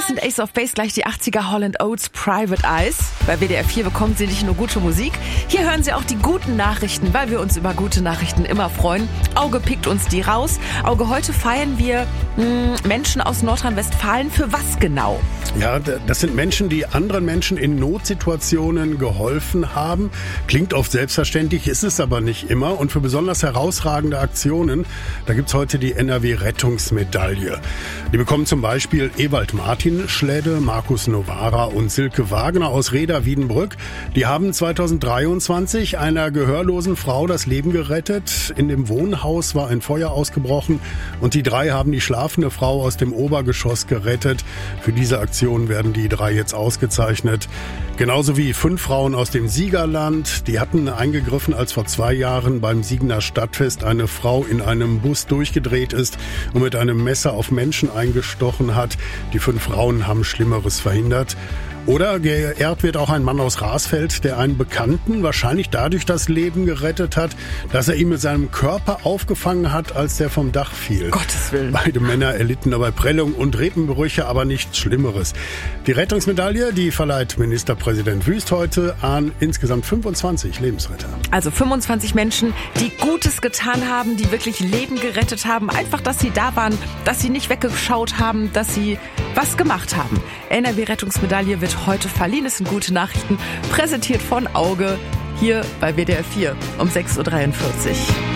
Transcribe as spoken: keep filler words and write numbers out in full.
Das sind Ace of Base, gleich die achtziger Hall and Oates Private Eyes. Bei W D R vier bekommen Sie nicht nur gute Musik, hier hören Sie auch die guten Nachrichten, weil wir uns über gute Nachrichten immer freuen. Auge pickt uns die raus. Auge, heute feiern wir mh, Menschen aus Nordrhein-Westfalen. Für was genau? Ja, das sind Menschen, die anderen Menschen in Notsituationen geholfen haben. Klingt oft selbstverständlich, ist es aber nicht immer. Und für besonders herausragende Aktionen, da gibt's heute die N R W-Rettungsmedaille. Die bekommen zum Beispiel Ewald Martin Schledde, Markus Novara und Silke Wagner aus Reda-Wiedenbrück. Die haben zweitausenddreiundzwanzig einer gehörlosen Frau das Leben gerettet. In dem Wohnhaus war ein Feuer ausgebrochen und die drei haben die schlafende Frau aus dem Obergeschoss gerettet. Für diese Aktion werden die drei jetzt ausgezeichnet. Genauso wie fünf Frauen aus dem Siegerland. Die hatten eingegriffen, als vor zwei Jahren beim Siegener Stadtfest eine Frau in einem Bus durchgedreht ist und mit einem Messer auf Menschen eingestochen hat. Die fünf Frauen haben Schlimmeres verhindert. Oder geehrt wird auch ein Mann aus Rasfeld, der einen Bekannten wahrscheinlich dadurch das Leben gerettet hat, dass er ihn mit seinem Körper aufgefangen hat, als der vom Dach fiel. Gottes Willen. Beide Männer erlitten dabei Prellung und Rippenbrüche, aber nichts Schlimmeres. Die Rettungsmedaille, die verleiht Ministerpräsident Wüst heute an insgesamt fünfundzwanzig Lebensretter. Also fünfundzwanzig Menschen, die Gutes getan haben, die wirklich Leben gerettet haben. Einfach, dass sie da waren, dass sie nicht weggeschaut haben, dass sie was gemacht haben. N R W-Rettungsmedaille wird heute verliehen. Das sind gute Nachrichten, präsentiert von Auge hier bei W D R vier um sechs Uhr dreiundvierzig.